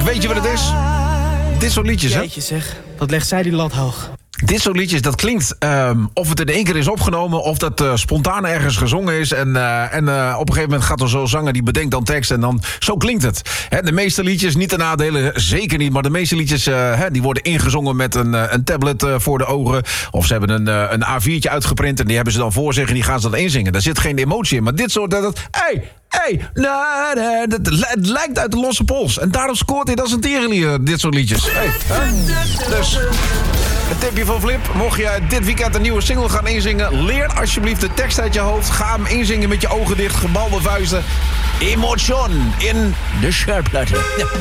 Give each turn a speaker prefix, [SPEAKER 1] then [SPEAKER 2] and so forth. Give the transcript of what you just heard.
[SPEAKER 1] Flip, weet je wat het is? Dit soort liedjes, hè?
[SPEAKER 2] Jeetje zeg, wat legt zij die lat hoog.
[SPEAKER 1] Dit soort liedjes, dat klinkt of het in één keer is opgenomen... of dat spontaan ergens gezongen is. En op een gegeven moment gaat er zo'n zanger die bedenkt dan tekst... en dan zo klinkt het. De meeste liedjes, niet de nadelen, zeker niet... maar de meeste liedjes die worden ingezongen met een tablet voor de ogen... of ze hebben een A4'tje uitgeprint... en die hebben ze dan voor zich en die gaan ze dan inzingen. Daar zit geen emotie in, maar dit soort... Het lijkt uit de losse pols. En daarom scoort hij als een tierenlier, dit soort liedjes. Dus... een tipje van Flip. Mocht je dit weekend een nieuwe single gaan inzingen... leer alsjeblieft de tekst uit je hoofd. Ga hem inzingen met je ogen dicht, gebalde vuisten. Emotion in de schallplatte. Ja.